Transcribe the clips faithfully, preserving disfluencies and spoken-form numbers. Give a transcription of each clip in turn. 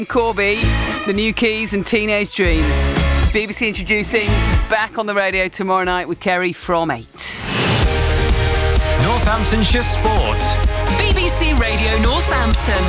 Corby, The New Keys and Teenage Dreams. B B C introducing Back on the Radio tomorrow night with Kerry from eight. Northamptonshire Sport. B B C Radio Northampton.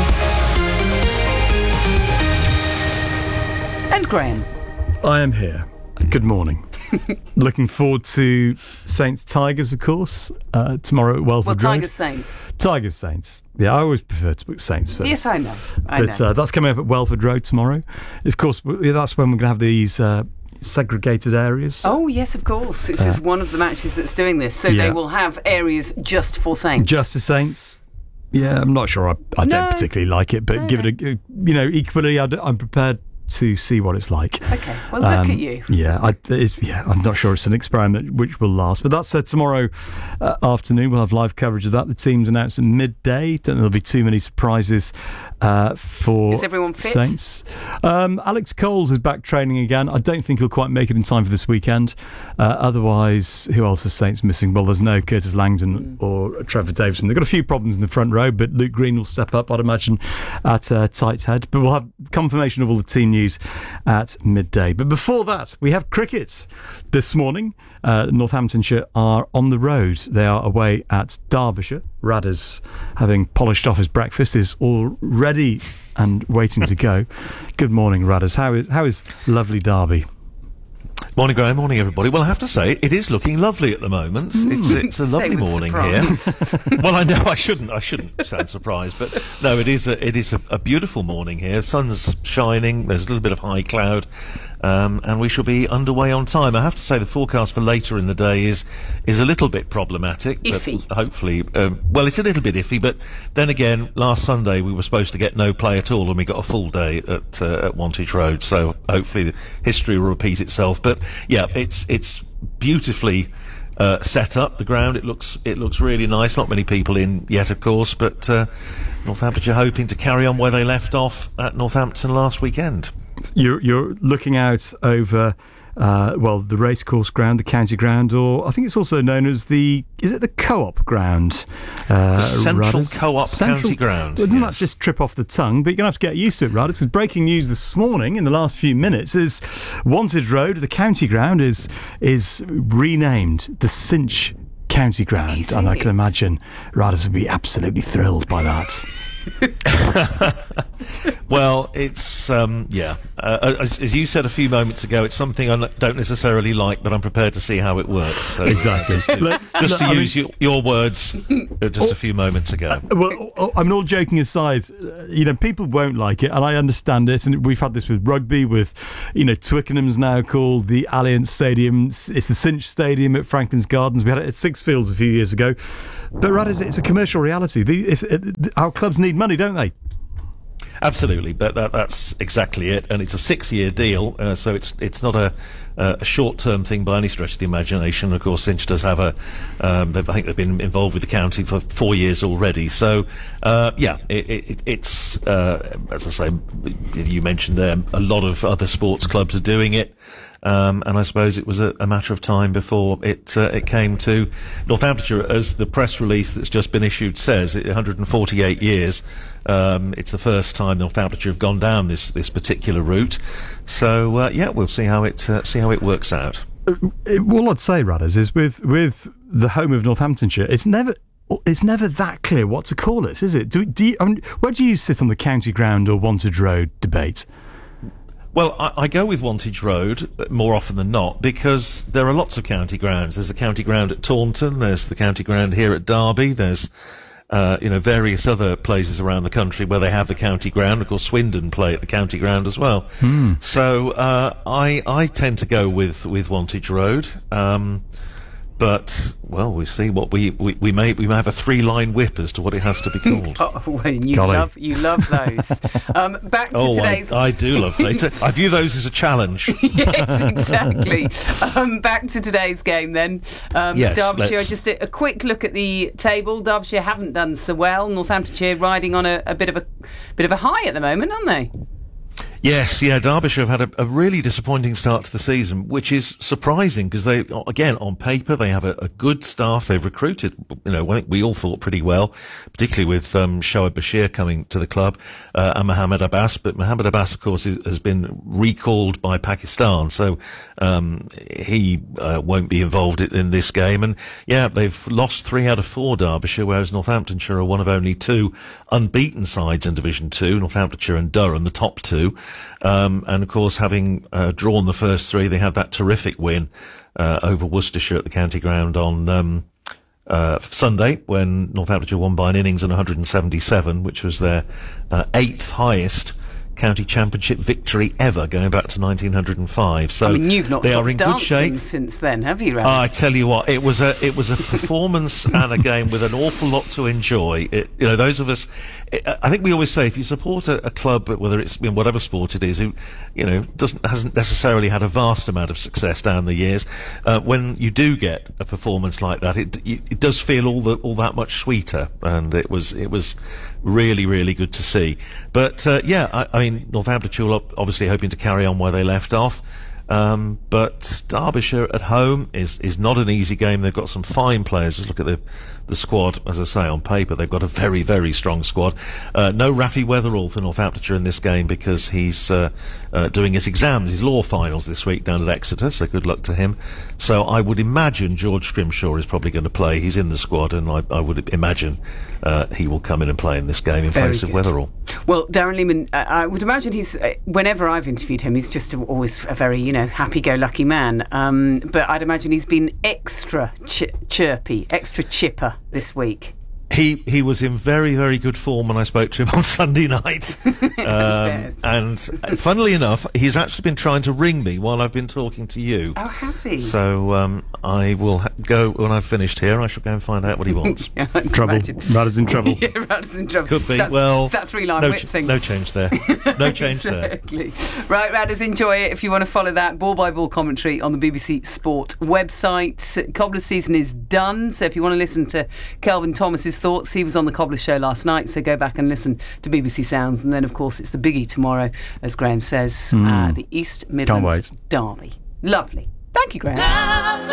And Graham. I am here. Good morning. Looking forward to Saints Tigers, of course, uh, tomorrow at Welford Well, Road. Tigers Saints. Tigers Saints. Yeah, I always prefer to book Saints first. Yes, I know. I but know. Uh, that's coming up at Welford Road tomorrow. Of course, w- that's when we're going to have these uh, segregated areas. Oh, yes, of course. This uh, is one of the matches that's doing this. So yeah. they will have areas just for Saints. Just for Saints. Yeah, I'm not sure. I, I no. don't particularly like it, but no, give no. it a, you know, equally, I'd, I'm prepared to see what it's like. Okay, well, look um, at you. Yeah, I, it's, yeah, I'm not sure it's an experiment which will last. But that's uh, tomorrow uh, afternoon. We'll have live coverage of that. The team's announced at midday. Don't think there'll be too many surprises uh, for Is everyone fit? Saints. Um, Alex Coles is back training again. I don't think he'll quite make it in time for this weekend. Uh, otherwise, who else is Saints missing? Well, there's no Curtis Langdon mm. or Trevor Davison. They've got a few problems in the front row, but Luke Green will step up, I'd imagine, at uh, tight head. But we'll have confirmation of all the team news at midday. But before that, we have cricket this morning. Uh, Northamptonshire are on the road. They are away at Derbyshire. Radders, having polished off his breakfast, is all ready and waiting to go. Good morning, Radders. How is how is lovely Derby? Morning, Graham. Morning, everybody. Well, I have to say, it is looking lovely at the moment. Mm. It's it's a lovely morning here. Well, I know I shouldn't I shouldn't sound surprised, but no, it is a, it is a, a beautiful morning here. Sun's shining. There's a little bit of high cloud, um, and we shall be underway on time. I have to say, the forecast for later in the day is is a little bit problematic. Iffy. But hopefully, um, well, it's a little bit iffy. But then again, last Sunday we were supposed to get no play at all, and we got a full day at uh, at Wantage Road. So hopefully, the history will repeat itself. But yeah, it's it's beautifully uh, set up. The ground, it looks it looks really nice. Not many people in yet, of course, but uh, Northamptonshire hoping to carry on where they left off at Northampton last weekend. You're you're looking out over uh, well the racecourse ground, the county ground, or I think it's also known as the is it the co-op ground? Uh, the Central Radders? Co-op Central, County Ground. Well, doesn't yes. that just trip off the tongue? But you're going to have to get used to it, Radders, because breaking news this morning in the last few minutes is Wantage Road, the county ground, is is renamed the Cinch County Ground. Is and it? I can imagine Radders would be absolutely thrilled by that. Well, it's um, yeah. Uh, as, as you said a few moments ago, it's something I don't necessarily like, but I'm prepared to see how it works. So, Exactly. Just to, Look, just look, to I use mean- your, your words, uh, just a few moments ago. Well, I mean, all joking aside, uh, you know, people won't like it, and I understand it. And we've had this with rugby, with, you know, Twickenham's now called the Allianz Stadium. It's the Cinch Stadium at Franklin's Gardens. We had it at Sixfields a few years ago. But rather, it's a commercial reality. The, if, if, our clubs need money, don't they? Absolutely, that, that that's exactly it, and it's a six-year deal, uh, so it's it's not a, uh, a short-term thing by any stretch of the imagination. Of course, Cinch does have a, um, I think they've been involved with the county for four years already. So, uh, yeah, it, it, it's uh, as I say, you mentioned there, a lot of other sports clubs are doing it. Um, and I suppose it was a, a matter of time before it uh, it came to Northamptonshire, as the press release that's just been issued says. one hundred forty-eight years. Um, it's the first time Northamptonshire have gone down this this particular route. So uh, yeah, we'll see how it uh, see how it works out. All I'd say, Radders, is with with the home of Northamptonshire, it's never. It's never that clear what to call it, is it? Do, do you, I mean, where do you sit on the county ground or Wantage Road debate? Well, I, I go with Wantage Road more often than not because there are lots of county grounds. There's the county ground at Taunton. There's the county ground here at Derby. There's, uh, you know, various other places around the country where they have the county ground. Of course, Swindon play at the county ground as well. Mm. So uh, I I tend to go with with Wantage Road. Um, But well, we see what we, we, we may we may have a three line whip as to what it has to be called. Oh, well, you Golly. love you love those. Um, back to oh, today's. I, I do love those. I view those as a challenge. Yes, exactly. Um, back to today's game then. Um, Yes, Derbyshire, let's- just a, a quick look at the table. Derbyshire haven't done so well. Northamptonshire riding on a, a bit of a bit of a high at the moment, aren't they? Yes, yeah, Derbyshire have had a, a really disappointing start to the season, which is surprising because they, again, on paper, they have a, a good staff. They've recruited, you know, I think we all thought pretty well, particularly with um, Shoaib Bashir coming to the club uh, and Mohamed Abbas. But Mohamed Abbas, of course, is, has been recalled by Pakistan, so um, he uh, won't be involved in this game. And yeah, they've lost three out of four, Derbyshire, whereas Northamptonshire are one of only two unbeaten sides in Division Two, Northamptonshire and Durham, the top two. Um, and of course, having uh, drawn the first three, they had that terrific win uh, over Worcestershire at the county ground on um, uh, Sunday, when Northamptonshire won by an innings and one hundred seventy-seven, which was their uh, eighth highest county championship victory ever, going back to nineteen oh five. So I mean, you've not they stopped are in good shape since then, have you, Raz? I tell you what, it was a it was a performance and a game with an awful lot to enjoy. It, you know, those of us, it, I think we always say, if you support a, a club, whether it's in whatever sport it is, who, you know, doesn't hasn't necessarily had a vast amount of success down the years, uh, when you do get a performance like that, it it does feel all the, all that much sweeter, and it was it was really really good to see. But uh, yeah, I, I mean, Northamptonshire will obviously hoping to carry on where they left off. Um, but Derbyshire at home is, is not an easy game. They've got some fine players. Just look at the the squad. As I say, on paper, they've got a very, very strong squad. Uh, no Rafi Weatherall for Northamptonshire in this game because he's uh, uh, doing his exams, his law finals this week down at Exeter, so good luck to him. So I would imagine George Scrimshaw is probably going to play. He's in the squad, and I, I would imagine uh, he will come in and play in this game in Very place good. of Weatherall. Well, Darren Lehman, uh, I would imagine he's, uh, whenever I've interviewed him, he's just always a very, you know, happy-go-lucky man. Um, but I'd imagine he's been extra ch- chirpy, extra chipper this week. He he was in very, very good form when I spoke to him on Sunday night. Um, and funnily enough, he's actually been trying to ring me while I've been talking to you. Oh, has he? So um, I will ha- go, when I've finished here, I shall go and find out what he wants. Yeah, I'd Trouble. imagine. Rudder's in trouble. Yeah, Rudder's in trouble. Could be. That's, well, it's that three-line no, whip ch- thing. no change there. No change there. Exactly. Right, Radders, enjoy it. If you want to follow that, ball-by-ball commentary on the B B C Sport website. Cobbler season is done, so if you want to listen to Kelvin Thomas's thoughts, he was on the Cobbler show last night, so go back and listen to B B C Sounds. And then, of course, it's the biggie tomorrow, as Graham says, Mm. uh, the East Midlands Derby. Lovely. Thank you, Graham.